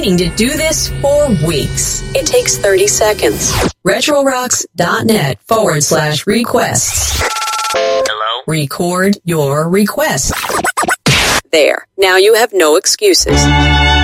waiting to do this for weeks. It takes 30 seconds. RetroRocks.net/requests. Hello? Record your request. There. Now you have no excuses.